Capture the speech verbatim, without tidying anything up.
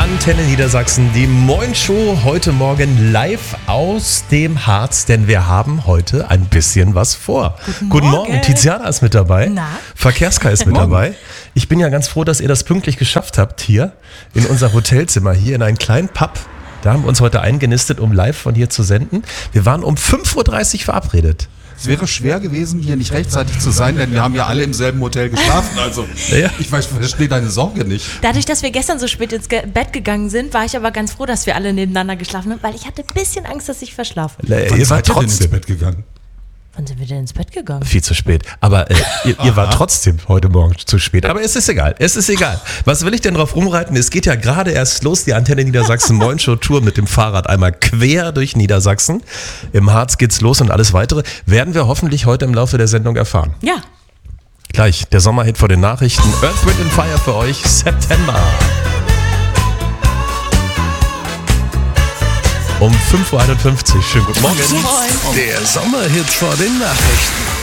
Antenne Niedersachsen, die Moin Show heute Morgen live aus dem Harz, denn wir haben heute ein bisschen was vor. Guten, Guten Morgen. Morgen, Tiziana ist mit dabei, Na? Verkehrska ist mit dabei. Ich bin ja ganz froh, dass ihr das pünktlich geschafft habt hier in unser Hotelzimmer, hier in einen kleinen Pub. Da haben wir uns heute eingenistet, um live von hier zu senden. Wir waren um fünf Uhr dreißig verabredet. Es wäre schwer gewesen, hier nicht rechtzeitig zu sein, denn wir haben ja alle im selben Hotel geschlafen. Also Ja. ich weiß, verstehe deine Sorge nicht. Dadurch, dass wir gestern so spät ins Ge- Bett gegangen sind, war ich aber ganz froh, dass wir alle nebeneinander geschlafen haben, weil ich hatte ein bisschen Angst, dass ich verschlafe. Äh, Wann ihr wart seid ihr denn ins trotzdem Bett gegangen? Wann sind wir denn ins Bett gegangen? viel zu spät. Aber äh, ihr, ihr wart trotzdem heute Morgen zu spät. Aber es ist egal. Es ist egal. Was will ich denn drauf rumreiten? Es geht ja gerade erst los, die Antenne Niedersachsen Moin Show Tour mit dem Fahrrad einmal quer durch Niedersachsen. Im Harz geht's los und alles weitere werden wir hoffentlich heute im Laufe der Sendung erfahren. Ja. Gleich der Sommerhit vor den Nachrichten. Earth, Wind and Fire für euch. September. Um fünf Uhr einundfünfzig. Schönen guten Morgen. Moin. Der Sommerhit vor den Nachrichten.